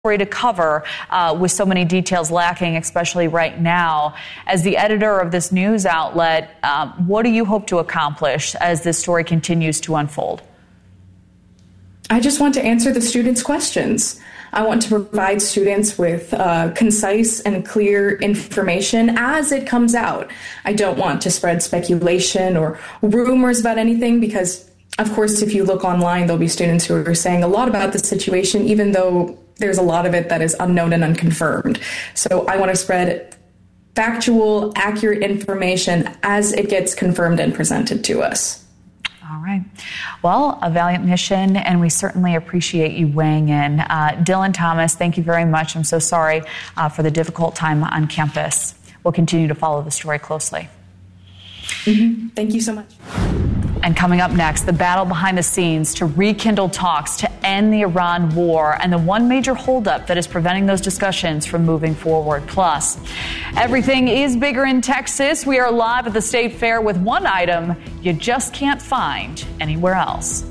to cover with so many details lacking, especially right now. As the editor of this news outlet, what do you hope to accomplish as this story continues to unfold? I just want to answer the students' questions. I want to provide students with concise and clear information as it comes out. I don't want to spread speculation or rumors about anything because, of course, if you look online, there'll be students who are saying a lot about the situation, even though there's a lot of it that is unknown and unconfirmed. So I want to spread factual, accurate information as it gets confirmed and presented to us. All right. Well, a valiant mission, and we certainly appreciate you weighing in. Dylan Thomas, thank you very much. I'm so sorry for the difficult time on campus. We'll continue to follow the story closely. Thank you so much. And coming up next, the battle behind the scenes to rekindle talks to end the Iran war and the one major holdup that is preventing those discussions from moving forward. Plus, everything is bigger in Texas. We are live at the State Fair with one item you just can't find anywhere else.